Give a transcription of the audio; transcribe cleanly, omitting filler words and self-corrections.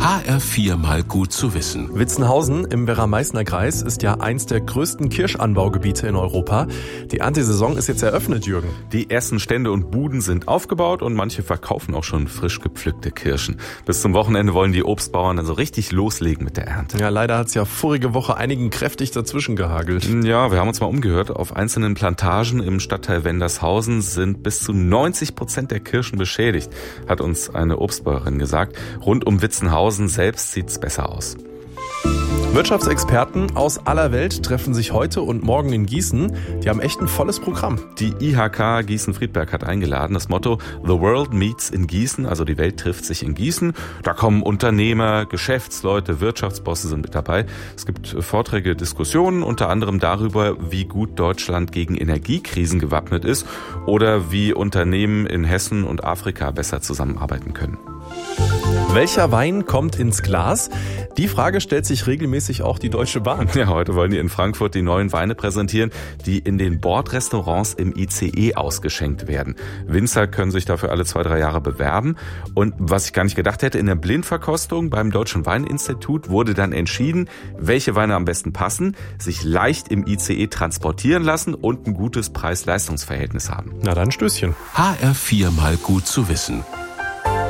HR4 mal gut zu wissen. Witzenhausen im Werra-Meißner-Kreis ist ja eins der größten Kirschanbaugebiete in Europa. Die Erntesaison ist jetzt eröffnet, Jürgen. Die ersten Stände und Buden sind aufgebaut und manche verkaufen auch schon frisch gepflückte Kirschen. Bis zum Wochenende wollen die Obstbauern dann so richtig loslegen mit der Ernte. Ja, leider hat es ja vorige Woche einigen kräftig dazwischen gehagelt. Ja, wir haben uns mal umgehört. Auf einzelnen Plantagen im Stadtteil Wendershausen sind bis zu 90% der Kirschen beschädigt, hat uns eine Obstbäuerin gesagt. Rund um Witzenhausen selbst sieht's besser aus. Wirtschaftsexperten aus aller Welt treffen sich heute und morgen in Gießen. Die haben echt ein volles Programm. Die IHK Gießen-Friedberg hat eingeladen. Das Motto The World Meets in Gießen, also die Welt trifft sich in Gießen. Da kommen Unternehmer, Geschäftsleute, Wirtschaftsbosse sind mit dabei. Es gibt Vorträge, Diskussionen, unter anderem darüber, wie gut Deutschland gegen Energiekrisen gewappnet ist oder wie Unternehmen in Hessen und Afrika besser zusammenarbeiten können. Welcher Wein kommt ins Glas? Die Frage stellt sich regelmäßig auch die Deutsche Bahn. Ja, heute wollen die in Frankfurt die neuen Weine präsentieren, die in den Bordrestaurants im ICE ausgeschenkt werden. Winzer können sich dafür alle 2-3 Jahre bewerben. Und was ich gar nicht gedacht hätte, in der Blindverkostung beim Deutschen Weininstitut wurde dann entschieden, welche Weine am besten passen, sich leicht im ICE transportieren lassen und ein gutes Preis-Leistungs-Verhältnis haben. Na dann Stößchen. HR4 mal gut zu wissen.